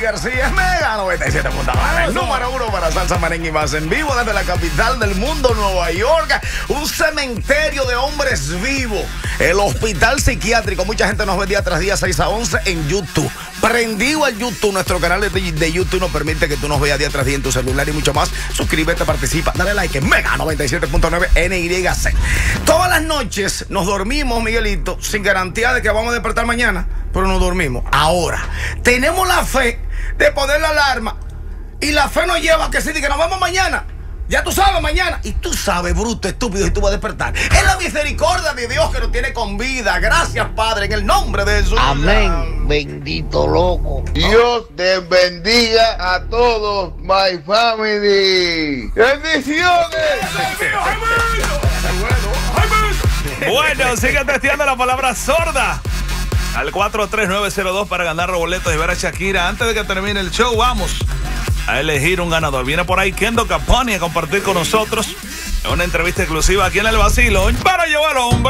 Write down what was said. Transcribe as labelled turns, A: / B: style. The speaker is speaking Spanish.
A: García, Mega 97.9, el número uno para salsa, merengue y más en vivo desde la capital del mundo, Nueva York. Un cementerio de hombres vivos. El hospital psiquiátrico. Mucha gente nos ve día tras día, 6 a 11 en YouTube. Prendido al YouTube, nuestro canal de YouTube nos permite que tú nos veas día tras día en tu celular y mucho más. Suscríbete, participa, dale like en Mega 97.9 NYC. Todas las noches nos dormimos, Miguelito, sin garantía de que vamos a despertar mañana, pero nos dormimos. Ahora, tenemos la fe de poner la alarma y la fe nos lleva a que sí, que nos vamos mañana. Ya tú sabes, mañana. Y tú sabes, bruto, estúpido, y tú vas a despertar. Es la misericordia de Dios que nos tiene con vida. Gracias, Padre, en el nombre de Jesús.
B: Amén, bendito loco.
C: Dios te bendiga a todos, my family. ¡Bendiciones!
D: Bueno, sigue testeando la palabra sorda al 43902 para ganar boletos y ver a Shakira. Antes de que termine el show, vamos a elegir un ganador. Viene por ahí Kendo Caponi a compartir con nosotros en una entrevista exclusiva aquí en El Vacilón para llevar al hombre.